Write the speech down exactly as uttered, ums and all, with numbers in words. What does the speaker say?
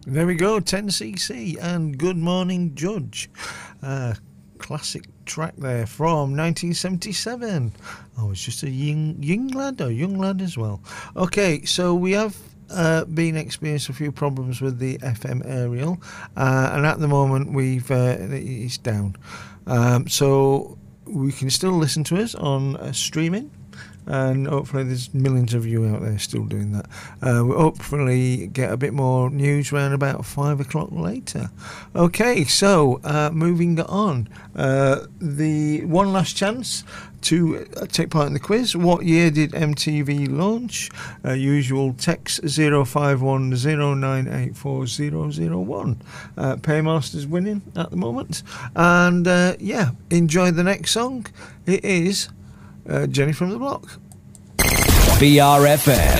There we go, ten C C and Good Morning Judge. Uh, classic track there from nineteen seventy-seven. I was just a young, young lad, or young lad as well. Okay, so we have uh, been experiencing a few problems with the F M aerial, uh, and at the moment we've uh, it's down. Um, so we can still listen to us on uh, streaming. And hopefully there's millions of you out there still doing that. Uh, we'll hopefully get a bit more news around about five o'clock later. Okay, so uh, moving on. Uh, the one last chance to take part in the quiz. What year did M T V launch? Uh, usual text zero five one zero nine eight four zero zero one. Uh, Paymaster's winning at the moment. And uh, yeah, enjoy the next song. It is... Uh, Jenny from the Block. B R F M.